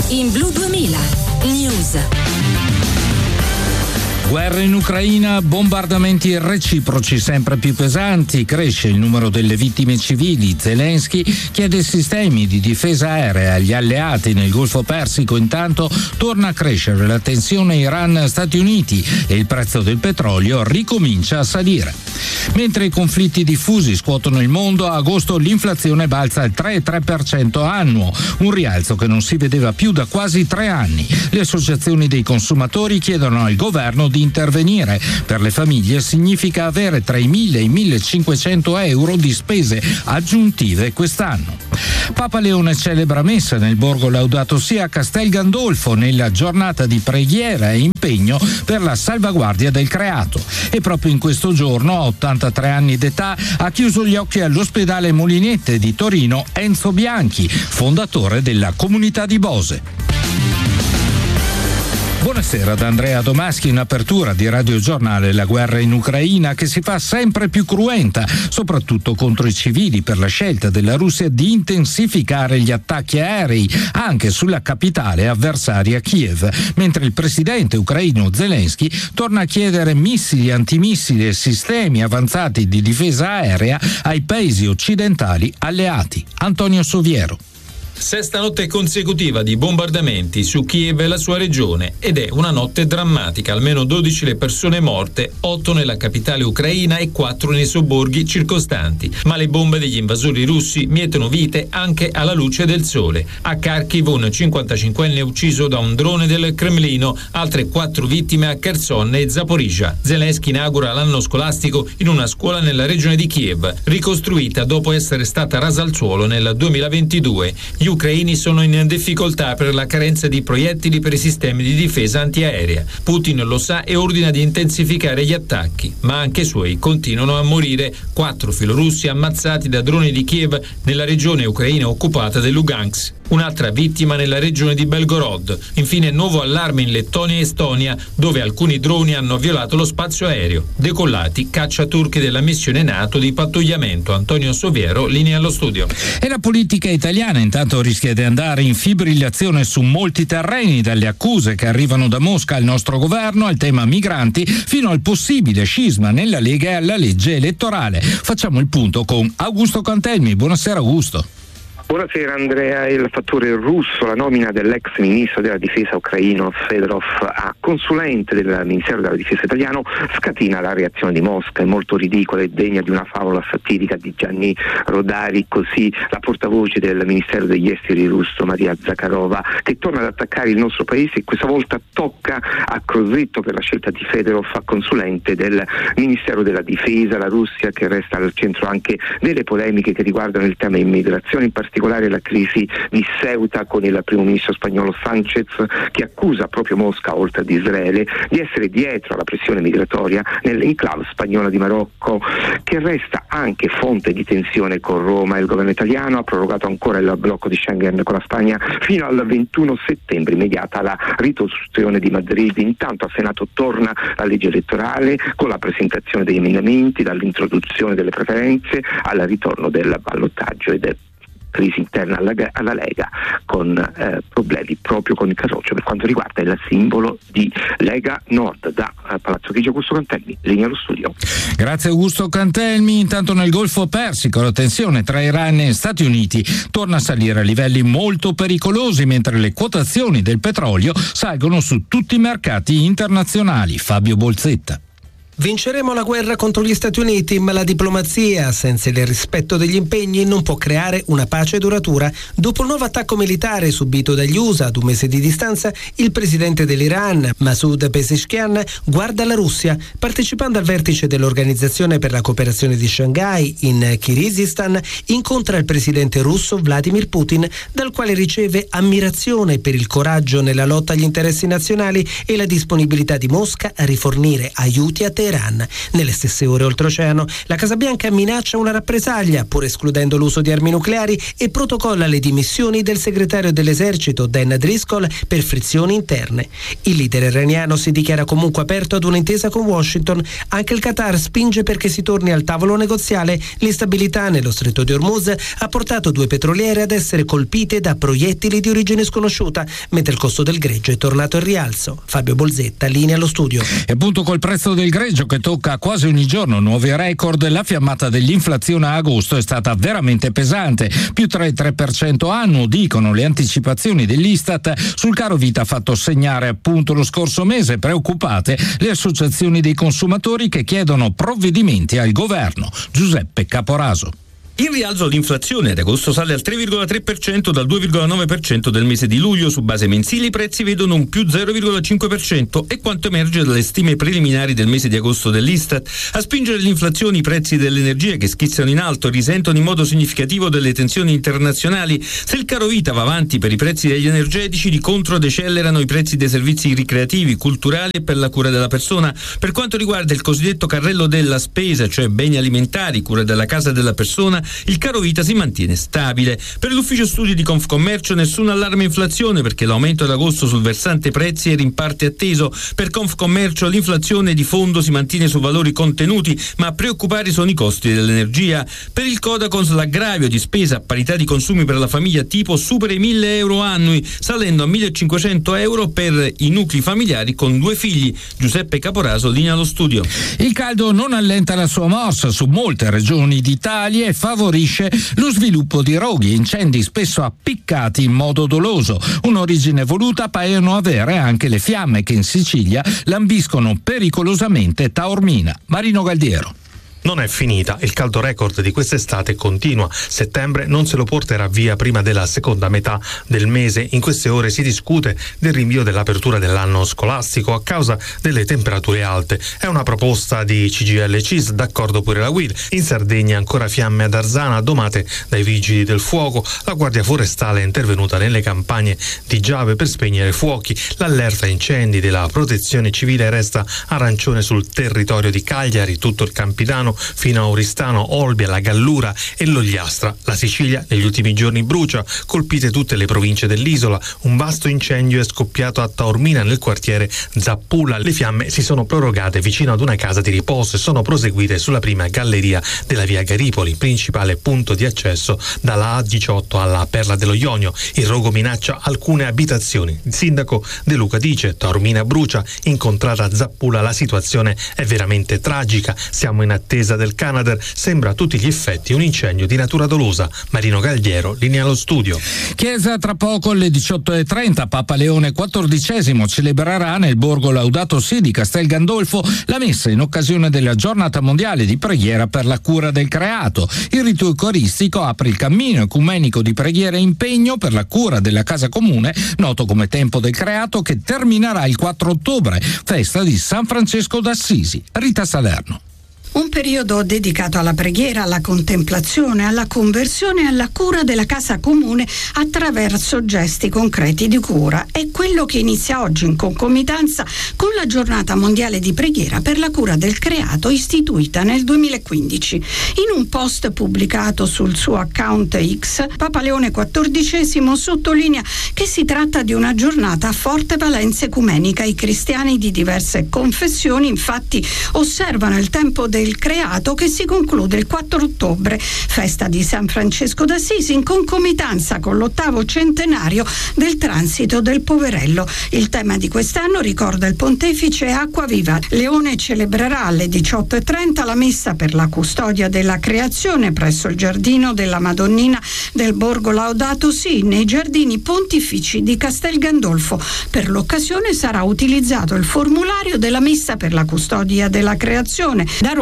in Blu 2000 News. Guerra in Ucraina, bombardamenti reciproci sempre più pesanti, cresce il numero delle vittime civili. Zelensky chiede sistemi di difesa aerea agli alleati nel Golfo Persico. Intanto torna a crescere la tensione Iran-Stati Uniti e il prezzo del petrolio ricomincia a salire. Mentre i conflitti diffusi scuotono il mondo, a agosto l'inflazione balza al 3,3% annuo, un rialzo che non si vedeva più da quasi 3 anni. Le associazioni dei consumatori chiedono al governo di intervenire. Per le famiglie significa avere tra i 1.000 e i 1.500 euro di spese aggiuntive quest'anno. Papa Leone celebra messa nel borgo Laudato Si a Castel Gandolfo nella giornata di preghiera e impegno per la salvaguardia del creato. E proprio in questo giorno, a 83 anni d'età, ha chiuso gli occhi all'ospedale Molinette di Torino Enzo Bianchi, fondatore della comunità di Bose. Buonasera da Andrea Domaschi. In apertura di Radio Giornale, la guerra in Ucraina che si fa sempre più cruenta, soprattutto contro i civili, per la scelta della Russia di intensificare gli attacchi aerei anche sulla capitale avversaria Kiev, mentre il presidente ucraino Zelensky torna a chiedere missili, antimissili e sistemi avanzati di difesa aerea ai paesi occidentali alleati. Antonio Soviero. Sesta notte consecutiva di bombardamenti su Kiev e la sua regione, ed è una notte drammatica. Almeno 12 le persone morte, 8 nella capitale ucraina e 4 nei sobborghi circostanti. Ma le bombe degli invasori russi mietono vite anche alla luce del sole. A Kharkiv un 55enne ucciso da un drone del Cremlino, altre 4 vittime a Kherson e Zaporizhia. Zelensky inaugura l'anno scolastico in una scuola nella regione di Kiev, ricostruita dopo essere stata rasa al suolo nel 2022. Gli ucraini sono in difficoltà per la carenza di proiettili per i sistemi di difesa antiaerea. Putin lo sa e ordina di intensificare gli attacchi, ma anche i suoi continuano a morire. 4 filorussi ammazzati da droni di Kiev nella regione ucraina occupata del Lugansk. Un'altra vittima nella regione di Belgorod. Infine nuovo allarme in Lettonia e Estonia, dove alcuni droni hanno violato lo spazio aereo. Decollati cacciaturchi della missione NATO di pattugliamento. Antonio Soviero, linea allo studio. E la politica italiana intanto rischia di andare in fibrillazione su molti terreni, dalle accuse che arrivano da Mosca al nostro governo al tema migranti fino al possibile scisma nella Lega e alla legge elettorale. Facciamo il punto con Augusto Cantelmi. Buonasera Augusto. Buonasera Andrea. Il fattore russo, la nomina dell'ex ministro della difesa ucraino Fedorov a consulente del Ministero della Difesa italiano scatina la reazione di Mosca. È molto ridicola e degna di una favola satirica di Gianni Rodari. Così la portavoce del Ministero degli Esteri russo, Maria Zakharova, che torna ad attaccare il nostro paese e questa volta tocca a Crosetto per la scelta di Fedorov a consulente del Ministero della Difesa. La Russia che resta al centro anche delle polemiche che riguardano il tema immigrazione, in particolare la crisi di Ceuta con il primo ministro spagnolo Sanchez, che accusa proprio Mosca, oltre ad Israele, di essere dietro alla pressione migratoria nell'enclave spagnola di Marocco, che resta anche fonte di tensione con Roma. Il governo italiano ha prorogato ancora il blocco di Schengen con la Spagna fino al 21 settembre, immediata la risoluzione di Madrid. Intanto al Senato torna la legge elettorale con la presentazione degli emendamenti, dall'introduzione delle preferenze al ritorno del ballottaggio e del crisi interna alla Lega, con problemi proprio con il Carroccio per quanto riguarda il simbolo di Lega Nord. Da Palazzo Chigi, Augusto Cantelmi, linea allo studio. Grazie Augusto Cantelmi. Intanto nel Golfo Persico la tensione tra Iran e Stati Uniti torna a salire a livelli molto pericolosi, mentre le quotazioni del petrolio salgono su tutti i mercati internazionali. Fabio Bolzetta. Vinceremo la guerra contro gli Stati Uniti, ma la diplomazia, senza il rispetto degli impegni, non può creare una pace duratura. Dopo il nuovo attacco militare subito dagli USA ad un mese di distanza, il presidente dell'Iran, Masoud Pezeshkian, guarda la Russia. Partecipando al vertice dell'Organizzazione per la cooperazione di Shanghai in Kirghizistan, incontra il presidente russo Vladimir Putin, dal quale riceve ammirazione per il coraggio nella lotta agli interessi nazionali e la disponibilità di Mosca a rifornire aiuti a Teheran. Teheran. Nelle stesse ore oltreoceano, la Casa Bianca minaccia una rappresaglia, pur escludendo l'uso di armi nucleari, e protocolla le dimissioni del segretario dell'esercito Dan Driscoll per frizioni interne. Il leader iraniano si dichiara comunque aperto ad un'intesa con Washington. Anche il Qatar spinge perché si torni al tavolo negoziale. L'instabilità nello stretto di Hormuz ha portato 2 petroliere ad essere colpite da proiettili di origine sconosciuta, mentre il costo del greggio è tornato in rialzo. Fabio Bolzetta, linea allo studio. E appunto col prezzo del greggio che tocca quasi ogni giorno nuovi record, la fiammata dell'inflazione a agosto è stata veramente pesante, più 3% annuo, dicono le anticipazioni dell'Istat sul caro vita fatto segnare appunto lo scorso mese. Preoccupate le associazioni dei consumatori che chiedono provvedimenti al governo. Giuseppe Caporaso. In rialzo l'inflazione ad agosto sale al 3,3% dal 2,9% del mese di luglio. Su base mensile i prezzi vedono un più 0,5%, e quanto emerge dalle stime preliminari del mese di agosto dell'Istat. A spingere l'inflazione i prezzi dell'energia, che schizzano in alto, risentono in modo significativo delle tensioni internazionali. Se il caro vita va avanti per i prezzi degli energetici, di contro decelerano i prezzi dei servizi ricreativi, culturali e per la cura della persona. Per quanto riguarda il cosiddetto carrello della spesa, cioè beni alimentari, cura della casa della persona, il caro vita si mantiene stabile. Per l'ufficio studi di Confcommercio nessun allarme inflazione, perché l'aumento ad agosto sul versante prezzi era in parte atteso. Per Confcommercio l'inflazione di fondo si mantiene su valori contenuti, ma a preoccupare sono i costi dell'energia. Per il Codacons l'aggravio di spesa a parità di consumi per la famiglia tipo supera i 1.000 euro annui, salendo a 1.500 euro per i nuclei familiari con 2 figli. Giuseppe Caporaso, linea allo studio. Il caldo non allenta la sua morsa su molte regioni d'Italia e favorisce lo sviluppo di roghi e incendi spesso appiccati in modo doloso. Un'origine voluta paiono avere anche le fiamme che in Sicilia lambiscono pericolosamente Taormina. Marino Galdiero. Non è finita, il caldo record di quest'estate continua. Settembre non se lo porterà via prima della seconda metà del mese. In queste ore si discute del rinvio dell'apertura dell'anno scolastico a causa delle temperature alte. È una proposta di CGIL e CIS, d'accordo pure la UIL. In Sardegna ancora fiamme ad Arzana, domate dai vigili del fuoco. La Guardia Forestale è intervenuta nelle campagne di Giave per spegnere fuochi. L'allerta incendi della Protezione Civile resta arancione sul territorio di Cagliari, tutto il Campidano fino a Oristano, Olbia, la Gallura e l'Ogliastra. La Sicilia negli ultimi giorni brucia, colpite tutte le province dell'isola. Un vasto incendio è scoppiato a Taormina nel quartiere Zappula. Le fiamme si sono prorogate vicino ad una casa di riposo e sono proseguite sulla prima galleria della via Garipoli, principale punto di accesso dalla A18 alla Perla dello Ionio. Il rogo minaccia alcune abitazioni. Il sindaco De Luca dice: Taormina brucia, incontrata a Zappula la situazione è veramente tragica, siamo in attesa del Canadair, sembra a tutti gli effetti un incendio di natura dolosa. Marino Galdiero, linea allo studio. Chiesa tra poco alle 18:30, Papa Leone XIV celebrerà nel borgo Laudato Si di Castel Gandolfo la messa in occasione della giornata mondiale di preghiera per la cura del creato. Il rito eucaristico apre il cammino ecumenico di preghiera e impegno per la cura della casa comune, noto come Tempo del Creato, che terminerà il 4 ottobre, festa di San Francesco d'Assisi. Rita Salerno. Un periodo dedicato alla preghiera, alla contemplazione, alla conversione e alla cura della casa comune attraverso gesti concreti di cura. È quello che inizia oggi in concomitanza con la giornata mondiale di preghiera per la cura del creato istituita nel 2015. In un post pubblicato sul suo account X, Papa Leone XIV sottolinea che si tratta di una giornata a forte valenza ecumenica. I cristiani di diverse confessioni infatti osservano il tempo del creato che si conclude il 4 ottobre, festa di San Francesco d'Assisi, in concomitanza con l'8° centenario del transito del poverello. Il tema di quest'anno, ricorda il pontefice, è acqua viva. Leone celebrerà alle 18:30 la messa per la custodia della creazione presso il giardino della Madonnina del borgo Laudato Si, nei giardini pontifici di Castel Gandolfo. Per l'occasione sarà utilizzato il formulario della messa per la custodia della creazione. Da Roma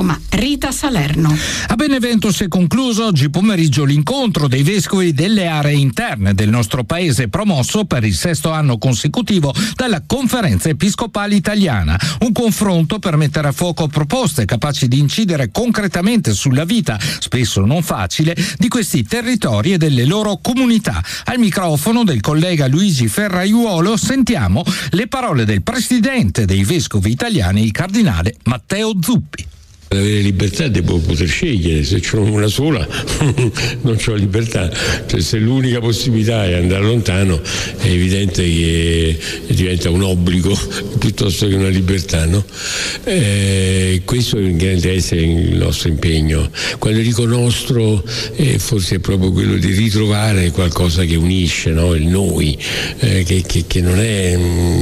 Roma, Rita Salerno. A Benevento si è concluso oggi pomeriggio l'incontro dei vescovi delle aree interne del nostro paese, promosso per il 6º anno consecutivo dalla Conferenza Episcopale Italiana. Un confronto per mettere a fuoco proposte capaci di incidere concretamente sulla vita, spesso non facile, di questi territori e delle loro comunità. Al microfono del collega Luigi Ferraiuolo sentiamo le parole del presidente dei vescovi italiani, il cardinale Matteo Zuppi. Avere libertà devo poter scegliere, se c'ho una sola non c'ho libertà, cioè, se l'unica possibilità è andare lontano è evidente che diventa un obbligo piuttosto che una libertà, no? Questo deve essere il nostro impegno. Quando dico nostro, forse è proprio quello di ritrovare qualcosa che unisce, no? Il noi, che non è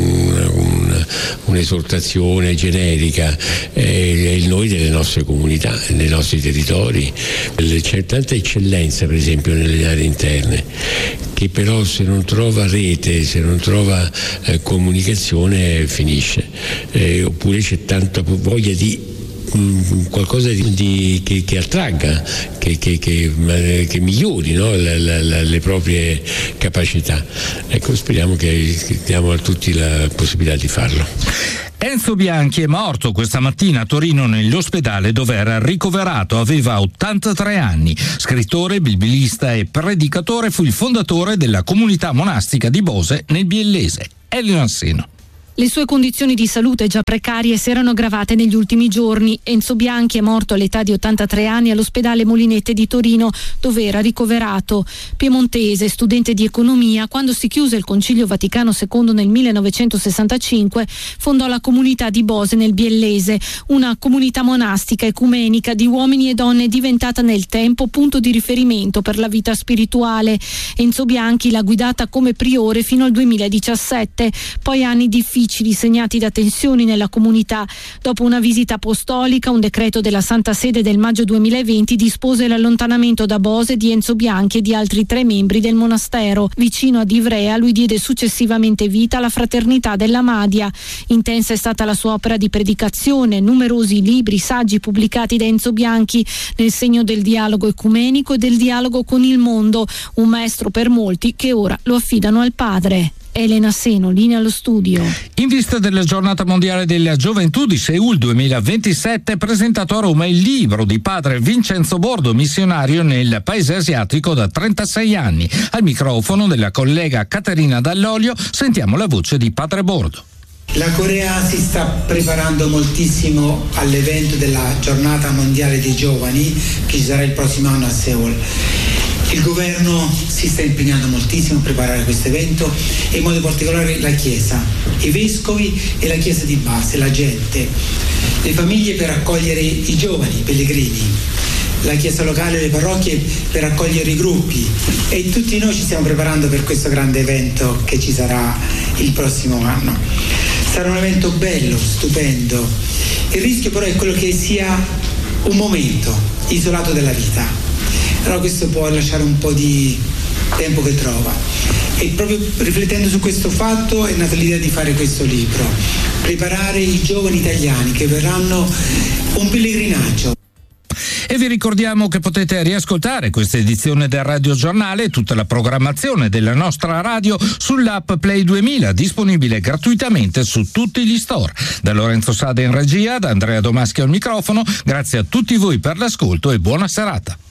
un'esortazione generica, è il noi delle nostre comunità, nei nostri territori. C'è tanta eccellenza, per esempio, nelle aree interne, che però se non trova rete, se non trova comunicazione, finisce. Oppure c'è tanta voglia di qualcosa che attragga, che migliori, no? le proprie capacità. Ecco, speriamo che diamo a tutti la possibilità di farlo. Enzo Bianchi è morto questa mattina a Torino nell'ospedale dove era ricoverato, aveva 83 anni. Scrittore, bibilista e predicatore, fu il fondatore della comunità monastica di Bose nel Biellese. Elena Seno. Le sue condizioni di salute già precarie si erano aggravate negli ultimi giorni. Enzo Bianchi è morto all'età di 83 anni all'ospedale Molinette di Torino, dove era ricoverato. Piemontese, studente di economia, quando si chiuse il Concilio Vaticano II nel 1965, fondò la comunità di Bose nel Biellese, una comunità monastica ecumenica di uomini e donne diventata nel tempo punto di riferimento per la vita spirituale. Enzo Bianchi l'ha guidata come priore fino al 2017, poi anni difficili segnati da tensioni nella comunità. Dopo una visita apostolica, un decreto della Santa Sede del maggio 2020 dispose l'allontanamento da Bose di Enzo Bianchi e di altri 3 membri del monastero. Vicino ad Ivrea lui diede successivamente vita alla Fraternità della Madia. Intensa è stata la sua opera di predicazione, numerosi libri, saggi pubblicati da Enzo Bianchi nel segno del dialogo ecumenico e del dialogo con il mondo, un maestro per molti che ora lo affidano al padre. Elena Seno, linea allo studio. In vista della giornata mondiale della gioventù di Seul 2027 è presentato a Roma il libro di padre Vincenzo Bordo, missionario nel paese asiatico da 36 anni. Al microfono della collega Caterina Dall'Olio sentiamo la voce di padre Bordo. La Corea si sta preparando moltissimo all'evento della giornata mondiale dei giovani che ci sarà il prossimo anno a Seul. Il governo si sta impegnando moltissimo a preparare questo evento e in modo particolare la Chiesa, i vescovi e la Chiesa di base, la gente, le famiglie per accogliere i giovani, i pellegrini, la Chiesa locale, le parrocchie per accogliere i gruppi e tutti noi ci stiamo preparando per questo grande evento che ci sarà il prossimo anno. Sarà un evento bello, stupendo. Il rischio però è quello che sia un momento isolato dalla vita. Allora questo può lasciare un po' di tempo che trova. E proprio riflettendo su questo fatto è nata l'idea di fare questo libro, preparare i giovani italiani che verranno un pellegrinaggio. E vi ricordiamo che potete riascoltare questa edizione del Radio Giornale e tutta la programmazione della nostra radio sull'app Play 2000, disponibile gratuitamente su tutti gli store. Da Lorenzo Sada in regia, da Andrea Domaschi al microfono, grazie a tutti voi per l'ascolto e buona serata.